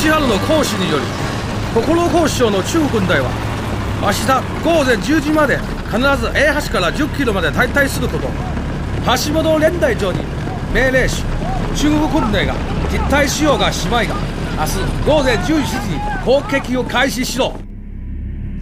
市春の行使により国老公使省の中軍隊は明日午前10時まで必ず A 橋から10キロまで退隊することを橋本連隊長に命令し、中国軍隊が撤退しようがしまいが明日午前11時に攻撃を開始しろ。